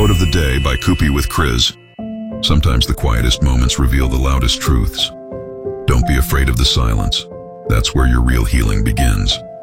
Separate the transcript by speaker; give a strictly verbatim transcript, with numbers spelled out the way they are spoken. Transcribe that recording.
Speaker 1: Quote of the day by Kupi with Kriz. Sometimes the quietest moments reveal the loudest truths. Don't be afraid of the silence. That's where your real healing begins.